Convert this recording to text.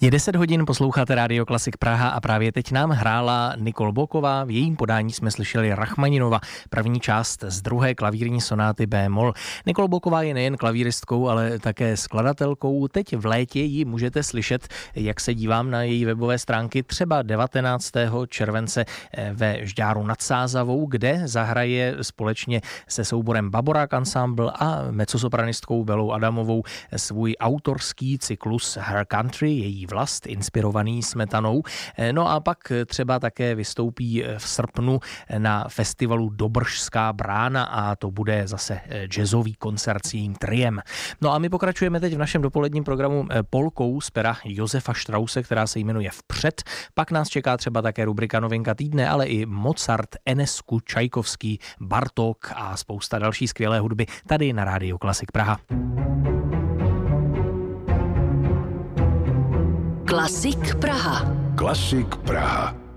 Je 10 hodin, posloucháte Rádio Klasik Praha a právě teď nám hrála Nicole Boková. V jejím podání jsme slyšeli Rachmaninova, první část z druhé klavírní sonáty B-moll. Nicole Boková je nejen klavíristkou, ale také skladatelkou. Teď v létě ji můžete slyšet, jak se dívám na její webové stránky, třeba 19. července ve Žďáru nad Sázavou, kde zahraje společně se souborem Baborák Ensemble a mezzosopranistkou Belou Adamovou svůj autorský cyklus Her Country, její vlast, inspirovaný Smetanou. No a pak třeba také vystoupí v srpnu na festivalu Dobržská brána a to bude zase jazzový koncert s jejím triem. No a my pokračujeme teď v našem dopoledním programu polkou z pera Josefa Strause, která se jmenuje Vpřed. Pak nás čeká třeba také rubrika Novinka týdne, ale i Mozart, Enescu, Čajkovský, Bartók a spousta další skvělé hudby tady na Rádiu Klasik Praha. Klasik Praha. Klasik Praha.